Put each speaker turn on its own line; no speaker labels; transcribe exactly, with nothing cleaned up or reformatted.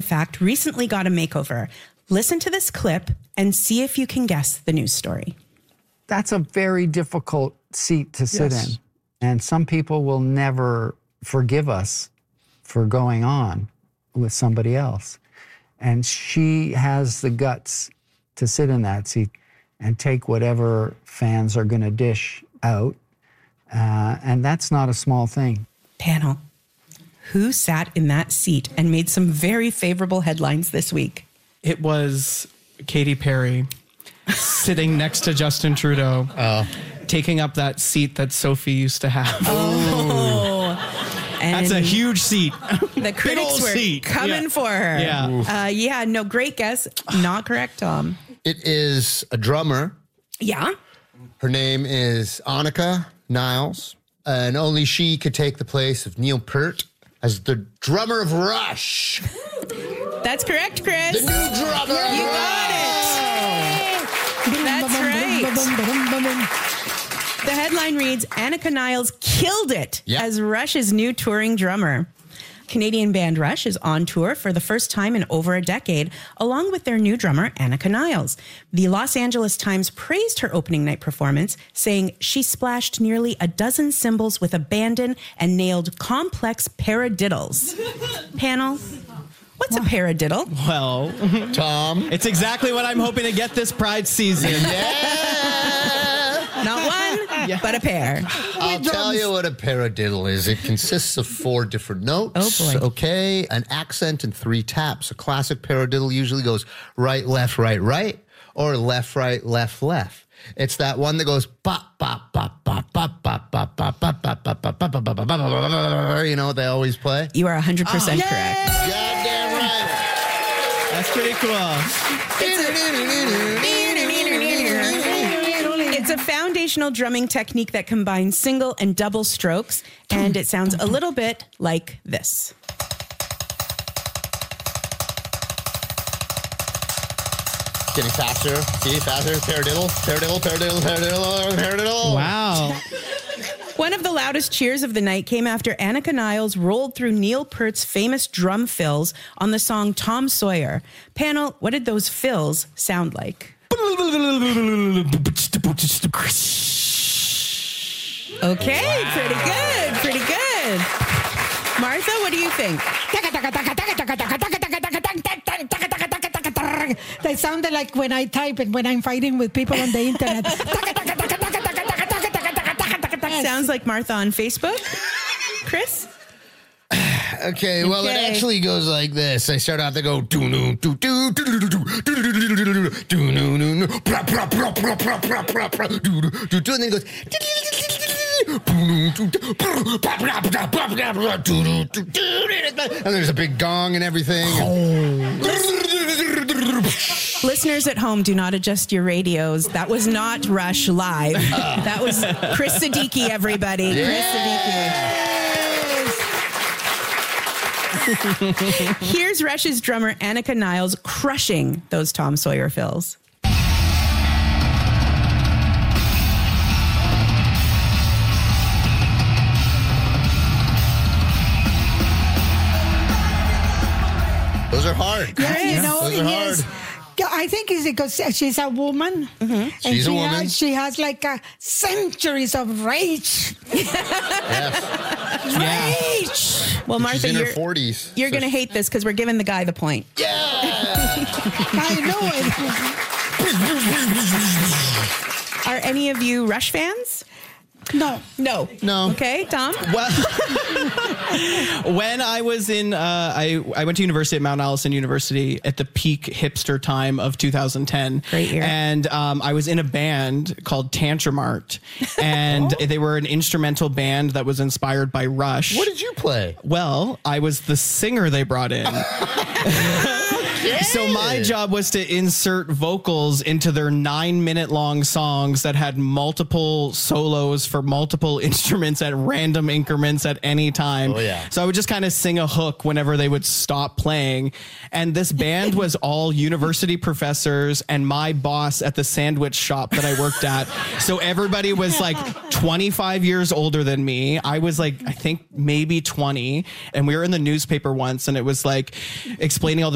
fact, recently got a makeover. Listen to this clip and see if you can guess the news story.
That's a very difficult seat to sit
Yes.
in. And some people will never forgive us for going on with somebody else. And she has the guts to sit in that seat and take whatever fans are going to dish out. Uh, and that's not a small thing.
Panel, who sat in that seat and made some very favorable headlines this week?
It was Katy Perry sitting next to Justin Trudeau,
Oh.
taking up that seat that Sophie used to have.
Oh, and
That's a huge seat.
the critics
old
were
seat.
coming
Yeah.
for her.
Yeah.
Uh, yeah, no, great guess. Not correct, Tom.
It is a drummer.
Yeah.
Her name is Annika Niles, and only she could take the place of Neil Peart as the drummer of Rush.
That's correct, Chris.
The new drummer.
You got it. That's right. The headline reads, Annika Niles killed it
Yeah.
as Rush's new touring drummer. Canadian band Rush is on tour for the first time in over a decade, along with their new drummer, Annika Niles. The Los Angeles Times praised her opening night performance, saying she splashed nearly a dozen cymbals with abandon and nailed complex paradiddles. Panel, what's a paradiddle?
Well,
Tom.
it's exactly what I'm hoping to get this Pride season.
Not one, but a pair.
I'll tell you what a paradiddle is. It consists of four different notes.
Oh, boy.
Okay, an accent and three taps. A classic paradiddle usually goes right, left, right, right, or left, right, left, left. It's that one that goes bop, bop, bop, bop, bop, bop, bop, bop, bop, bop, bop, bop, bop, bop, bop, bop. You know what they always play?
You are one hundred percent correct.
Goddamn right.
That's pretty cool.
It's a foundational drumming technique that combines single and double strokes, and it sounds a little bit like this.
Getting faster. See, faster. Paradiddle, paradiddle, paradiddle, paradiddle, paradiddle.
Wow.
One of the loudest cheers of the night came after Annika Niles rolled through Neil Peart's famous drum fills on the song Tom Sawyer. Panel, what did those fills sound like? Okay, pretty good, pretty good. Martha, what do you think?
They sounded like when I type and when I'm fighting with people on the internet.
Sounds like Martha on Facebook. Chris?
Okay, well, it
Okay.
actually goes like this. I start out to go do no do do do do do do do no no no pra pra pra pra pra pra pra pra do do do do, and then it goes and there's a big gong and everything.
Listeners at home, do not adjust your radios. That was not Rush live. That was Chris Siddiqui, everybody. Chris Siddiqui. Here's Rush's drummer, Annika Niles, crushing those Tom Sawyer fills.
Those are hard.
Yeah, you know,
Those are
yes.
hard.
Yeah, I think it's because she's a woman. Mm-hmm. And
She's a
she
woman.
Has, she has like a centuries of rage. Rage.
Well, Martha,
She's in her
you're,
forties.
you're going to hate this because we're giving the guy the point.
Yeah.
I know it.
Are any of you Rush fans?
No.
No.
No.
Okay, Tom?
Well, when I was in, uh, I, I went to university at Mount Allison University at the peak hipster time of two thousand ten.
Great year.
And um, I was in a band called Tantrum Art, and
Oh.
they were an instrumental band that was inspired by Rush.
What did you play?
Well, I was the singer they brought in. So my job was to insert vocals into their nine minute long songs that had multiple solos for multiple instruments at random increments at any time.
Oh, yeah.
So I would just kind of sing a hook whenever they would stop playing. And this band was all university professors and my boss at the sandwich shop that I worked at. So everybody was like twenty-five years older than me. I was like, I think maybe twenty. And we were in the newspaper once and it was like explaining all the